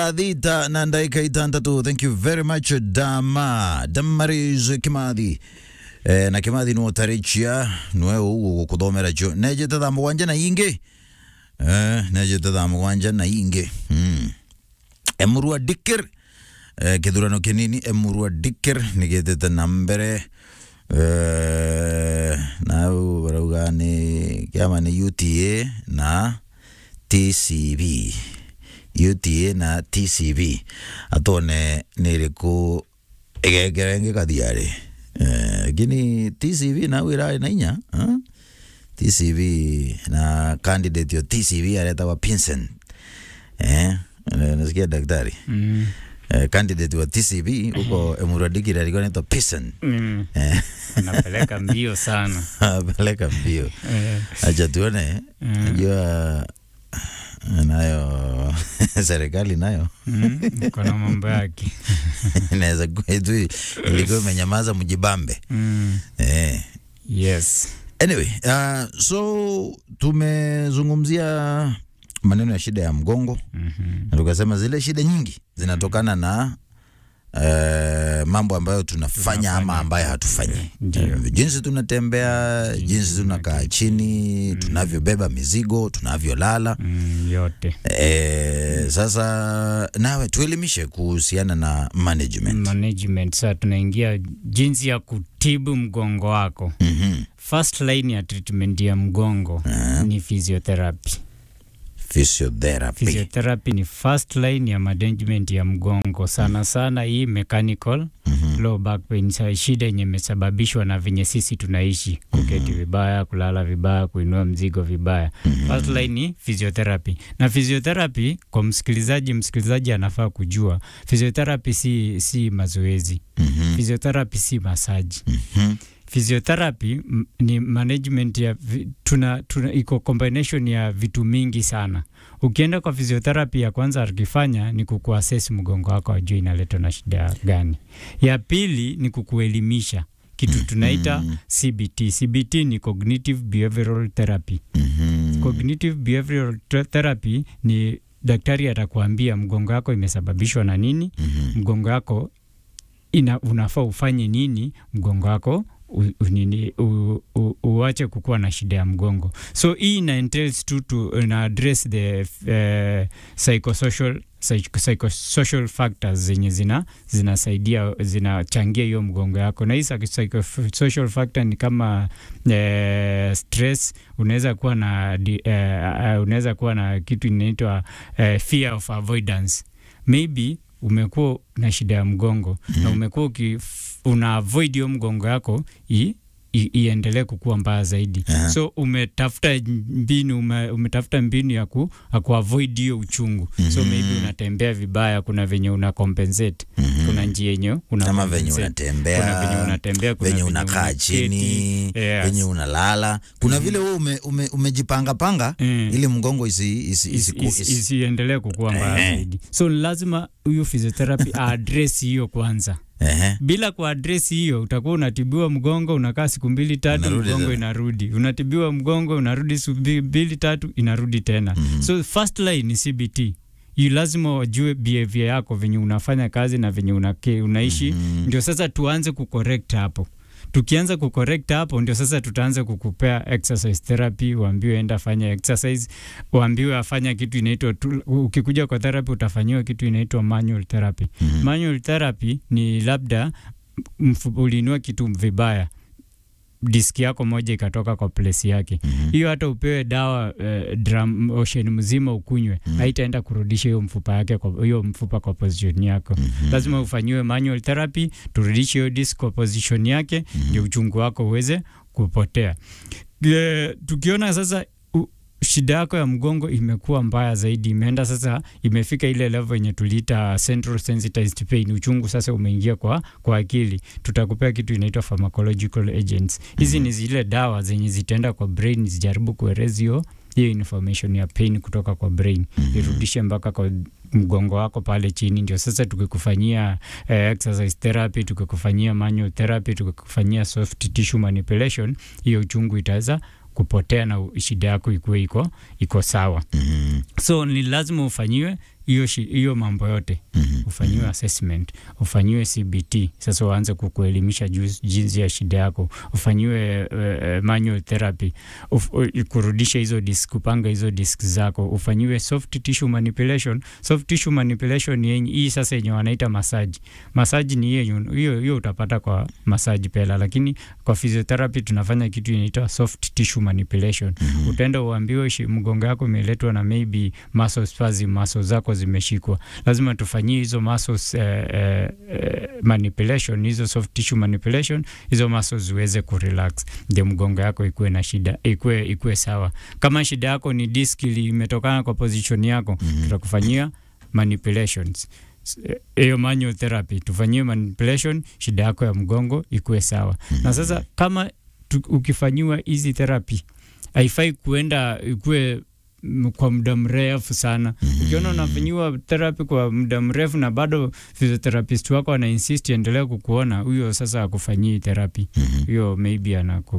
Saa thita na ndaika itandatu. Thank you very much Damaris Kimathi. Na Kimathi no tarichia noe ugu kuthomera jo. Neje tada mwanja na inge. Neje tada mwanja na inge. Emurua Dikir. Kidurano kinini Emurua Dikir nigeteta nambere. Na barugani kama ni UTA na TCB. UTA na TCB atone niriku egerenge kadiare gini TCB na wira na inya TCB na candidate yo TCB aleta wa Pinson nasikia daktari candidate wa TCB uko Emurua Dikir alikuwa anaitwa Pinson anapeleka mbio sana anapeleka mbio acha tuone najua nayo serikali nayo kuna mambo yake inaweza kwetu ilikuwa imenyamaza mjibambe yes. Anyway, so tumezungumzia maneno ya shida ya mgongo na tukasema zile shida nyingi zinatokana na mambo ambayo tunafanya ama ambayo hatufanyi. Jinsi tunatembea, jinsi tunakaa chini, tunavyobeba mizigo, tunavyolala, yote. Sasa nawe tuelimishe kuhusiana na management. Sasa tunaingia jinsi ya kutibu mgongo wako. First line ya treatment ya mgongo ni physiotherapy. Physiotherapy ni first line ya management ya mgongo. Sana hii mechanical low back pain, shida yenye imesababishwa na venye sisi tunaishi, kuketi vibaya, kulala vibaya, kuinua mzigo vibaya. First line ni physiotherapy. Na physiotherapy kwa msikilizaji anafaa kujua, physiotherapy si mazoezi. Physiotherapy si massage. Physiotherapy ni management ya iko combination ya vitu mingi sana. Ukienda kwa physiotherapy ya kwanza akifanya ni kukuassess mgongo wako ajue inaletwa na shida gani. Ya pili ni kukuelimisha kitu tunaita CBT. CBT ni cognitive behavioral therapy. Cognitive behavioral therapy ni daktari atakwambia mgongo wako imesababishwa na nini, mgongo wako unafaa ufanye nini, mgongo wako uache kukua na shida ya mgongo. So hii ina entails to address the psychosocial factors zenye zinasaidia zinachangia hiyo mgongo yako. Na hii psychosocial factor ni kama stress, unaweza kuwa na kitu inaitwa fear of avoidance. Maybe umekuwa na shida ya mgongo na umekuwa una avoid hiyo mgongo yako iendelee kukua mbaya zaidi. So umetafuta mbinu ya kuavoid hiyo uchungu. So maybe unatembea vibaya, kuna venye una compensate. Kuna njia yenye kama venye unatembea, venye unakaa chini, venye unalala. Kuna vile wewe umejipanga ili mgongo isiendelee kukua mbaya zaidi. So lazima huyo physiotherapy address hiyo kwanza. Bila kuaddress hiyo utakuwa unatibiwa mgongo, unakaa siku 2-3 mgongo inarudi. Unatibiwa mgongo, unarudi siku 2-3 inarudi tena. So first line ni CBT. Lazima ujue behavior yako, venye unafanya kazi na venye unaishi. Ndio sasa tuanze kucorrect hapo. Tukianza kucorrect hapo ndio sasa tutaanza kukupea exercise therapy, uambiwe enda fanya exercise, uambiwe afanya kitu inaitwa ukikuja kwa therapy utafanyiwa kitu inaitwa manual therapy. Manual therapy ni labda ulinua kitu vibaya, diski yako moja ikatoka kwa place yake. Hiyo hata upewe dawa drum ocean mzima ukunywe, haitaenda kurudisha hiyo mfupa kwa position yako. Lazima ufanyiwe manual therapy, turudishe hiyo disc kwa position yake, ndio uchungu wako uweze kupotea. Tukiona sasa shida yako ya mgongo imekuwa mbaya zaidi, imeenda sasa, imefika ile level yenye tuliita central sensitized pain, uchungu sasa umeingia kwa akili, tutakupea kitu inaitwa pharmacological agents. Hizi ni zile dawa zenye zitaenda kwa brain zijaribu kuerase hiyo information ya pain kutoka kwa brain, irudishe mpaka kwa mgongo wako pale chini. Ndio sasa tukikufanyia exercise therapy, tukikufanyia manual therapy, tukikufanyia soft tissue manipulation, hiyo uchungu itaweza kupotea na shida yako iko sawa. So ni lazima ufanyiwe hiyo mambo yote ufanyiwe assessment, ufanyiwe CBT. Sasa waanze kukuelimisha jinsi ya shida yako, ufanyiwe manual therapy, kurudisha hizo disk, kupanga hizo disk zako, ufanyiwe soft tissue manipulation. Soft tissue manipulation hii sasa yenye wanaita massage. Massage ni hiyo utapata kwa massage pela, lakini kwa physiotherapy tunafanya kitu inaitwa soft tissue manipulation. Utaenda uambiwe mgongo yako imeletwa na maybe muscle spasm, muscle zako zimeshikwa. Lazima tufanyie hizo muscles manipulation, hizo soft tissue manipulation, hizo muscles ziweze kurelax, ndio mgongo yako ikuwe na shida, ikuwe sawa. Kama shida yako ni disk imetokana kwa position yako, tutakufanyia manipulations. Hiyo manual therapy, tufanyie manipulation, shida yako ya mgongo ikuwe sawa. Na sasa kama ukifanyiwa hizi therapy, haifai kuenda ikuwe kwa muda mrefu sana. Ukiona unafanyiwa therapy kwa muda mrefu na bado physiotherapist wako ana insist endelea kukuona, huyo sasa akufanyii therapy. Huyo maybe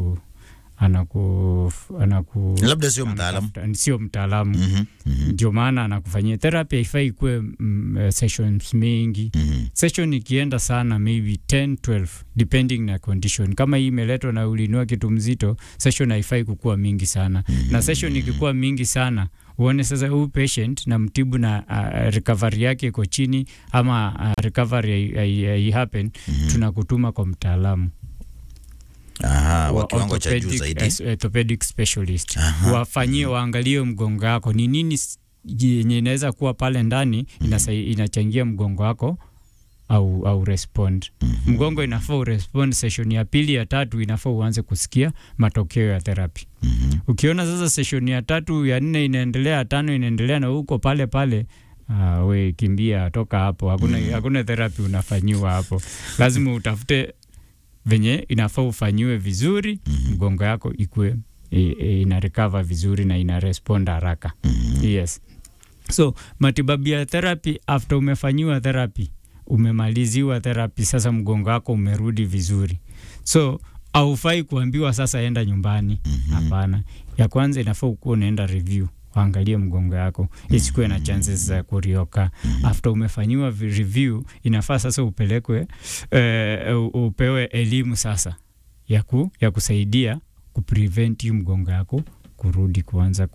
labda sio mtaalamu. Ndio maana anakufanyia therapy. Haifai kuwe sessions mingi. Session ikienda sana maybe 10-12 depending na condition. Kama hii imeletwa na ulinua kitu mzito, session haifai kukua mingi sana. Na session ikikuwa mingi sana, uone sasa huyu patient na mtibu na recovery yake iko chini, ama recovery happen, tunakutuma kwa mtaalamu. Wa kiwango cha juu zaidi, orthopedic specialist. Wafanyie, waangalie mgongo wako ni nini yenye inaweza kuwa pale ndani inachangia mgongo wako au respond. Mgongo inafaa respond session ya pili ya tatu, inafaa uanze kusikia matokeo ya therapy. Ukiona sasa session ya tatu ya 4 inaendelea, 5 inaendelea na huko pale, we kimbia, toka hapo. Hakuna therapy unafanyiwa hapo. Lazima utafute venye inafaa ufanyiwe vizuri, mgongo yako ikue ina recover vizuri na ina respond haraka. Yes. So matibabu ya therapy, after umefanyiwa therapy, umemaliziwa therapy, sasa mgongo wako umerudi vizuri. So haufai kuambiwa sasa enda nyumbani. Hapana. Ya kwanza inafaa ukuwe unaenda review, waangalie mgongo yako isikuwe na chances za kurioka. After umefanyiwa review, inafaa sasa upelekwe upewe elimu sasa ya kusaidia kuprevent mgongo yako kurudi kuanza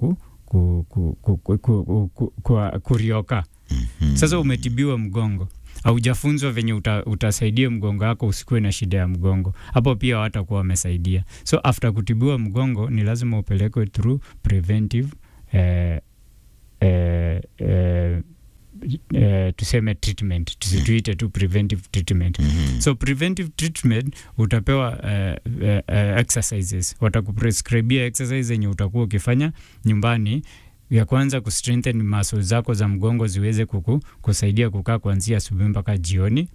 kurioka. Sasa umetibiwa mgongo, haujafunzwa venye utasaidia mgongo wako usikuwe na shida ya mgongo. Hapo pia watakuwa wamesaidia. So after kutibiwa mgongo, ni lazima upelekwe through preventive tuseme treatment, tusituite tu preventive treatment. So preventive treatment, utapewa exercises, watakuprescribia exercise zenye utakuwa ukifanya nyumbani. Ya kwanza kustrengthen muscles zako za mgongo ziweze kusaidia kukaa kuanzia asubuhi mpaka jioni.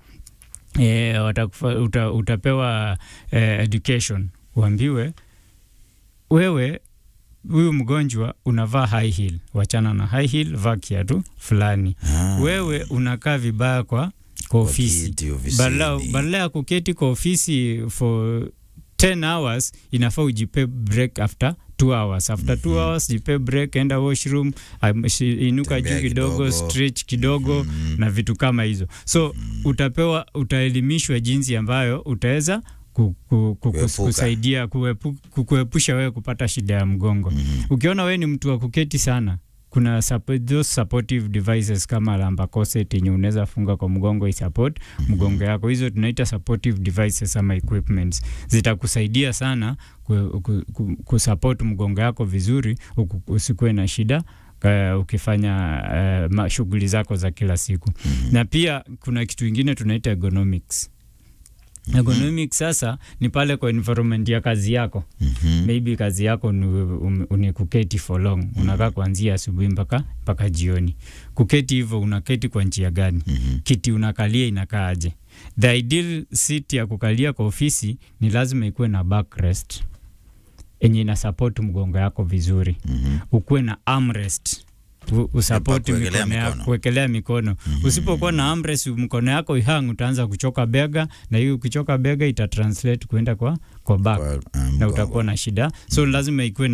Utapewa education, uambiwe wewe huyu mgonjwa unavaa high heel, wachana na high heel, vaa kiatu fulani. Wewe unakaa vibaya kwa ofisi, badala ya kuketi kwa ofisi for 10 hours, inafaa ujipe break after 2 hours. After 2 hours jipe break, enda washroom, inuka juu kidogo, stretch kidogo na vitu kama hizo. So utaelimishwa jinsi ambayo utaweza kusaidia kuepusha wewe kupata shida ya mgongo. Ukiona wewe ni mtu wa kuketi sana, kuna those supportive devices kama lumbar corset yenye unaweza funga kwa mgongo support mgongo yako. Hizo tunaita supportive devices ama equipments. Zitakusaidia sana kusupport mgongo yako vizuri, usikuwe na shida ukifanya shughuli zako za kila siku. Na pia kuna kitu kingine tunaita ergonomics. Ergonomics sasa ni pale kwa environment ya kazi yako. Maybe kazi yako ni kuketi for long. Unakaa kuanzia asubuhi mpaka jioni. Kuketi hivyo, unaketi kwa njia gani? Kiti unakalia inakaaje? The ideal seat ya kukalia kwa ofisi ni lazima ikuwe na backrest yenye ina support mgongo yako vizuri. Ukuwe na armrest, usupport mikono yako, kuwekelea mikono. Usipokuwa na armrest, mkono yako ihang, utaanza kuchoka bega, na hiyo ukichoka bega ita translate kuenda kwa back na utakuwa na shida. So lazima ikuwe na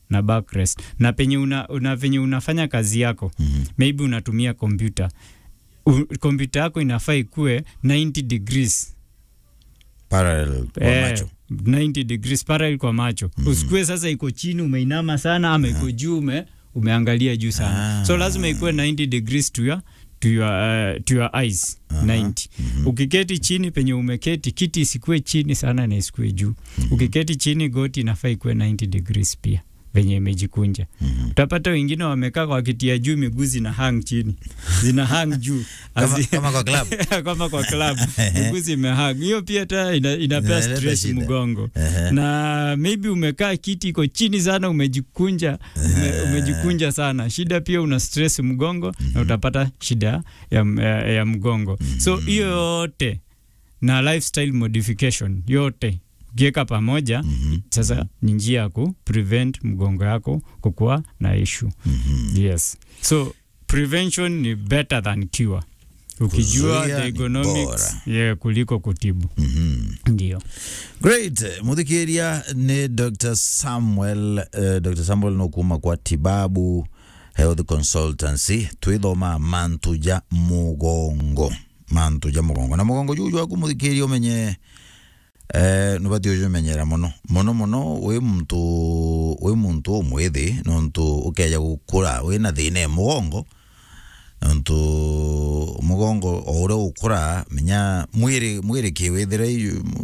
na backrest. Na penye venye unafanya kazi yako, maybe unatumia kompyuta. Kompyuta yako inafaa ikue 90 degrees parallel kwa macho. 90 degrees parallel kwa macho. Usikue sasa iko chini umeinama sana ama iko juu umeangalia juu sana. So lazima ikue 90 degrees to your eyes. 90. Ukiketi chini penye umeketi, kiti isikue chini sana na isikue juu. Ukiketi chini, goti inafaa ikue 90 degrees pia venye imejikunja. Utapata wengine wamekaa kwa kiti ya juu, miguu zina hang chini. Zina hang juu. Kama kwa club. Kama kwa club. Miguu zimehang. Hiyo pia hata inapea stress mgongo. Na maybe umekaa kiti iko chini sana, umejikunja sana. Shida pia una stress mgongo na utapata shida ya mgongo. So hiyo yote na lifestyle modification yote kieka pamoja, sasa ni njia ya prevent mgongo yako kukua na issue. Yes. So prevention ni better than cure. Ukijua the economics kuliko kutibu. Ndio. Great. Muthikiria ni Dr. Samuel Nokuma kwa Tibabu Health Consultancy. Twithoma mantuja mugongo. Na mugongo juju waku muthikiria umenye nubati uju menyera mono we muntu omwethi nontu ukeja gukura we na thine mugongo nontu mugongo ore ukura menya mwiri kiwithire